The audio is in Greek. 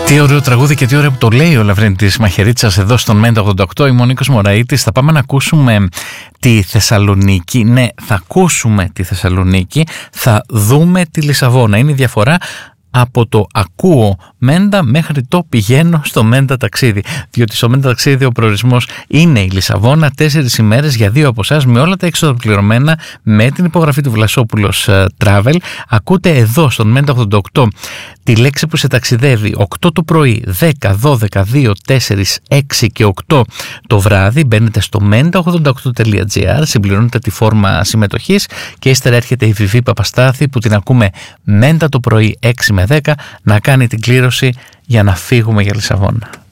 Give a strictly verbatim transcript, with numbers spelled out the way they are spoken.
Τι ωραίο τραγούδι και τι ωραίο που το λέει ο Λαβρентής Μαχαιρίτσας εδώ στον Μέντα ογδόντα οκτώ. Είμαι ο Νίκος Μωραΐτης. Θα πάμε να ακούσουμε τη Θεσσαλονίκη. Ναι, θα ακούσουμε τη Θεσσαλονίκη, θα δούμε τη Λισαβόνα. Είναι η διαφορά από το ακούω Μέντα μέχρι το πηγαίνω στο Μέντα ταξίδι. Διότι στο Μέντα ταξίδι ο προορισμός είναι η Λισαβόνα, τέσσερις ημέρες για δύο από εσάς, με όλα τα έξοδα πληρωμένα, με την υπογραφή του Βλασόπουλος uh, Travel. Ακούτε εδώ στον Μέντα ογδόντα οκτώ τη λέξη που σε ταξιδεύει οκτώ το πρωί, δέκα, δώδεκα, δύο, τέσσερα, έξι και οκτώ το βράδυ. Μπαίνετε στο μέντα ογδόντα οκτώ τελεία τζι άρ, συμπληρώνετε τη φόρμα συμμετοχής και ύστερα έρχεται η Βιβί Παπαστάθη που την ακούμε Μέντα το πρωί έξι με δέκα να κάνει την κλήρωση για να φύγουμε για Λισαβόνα.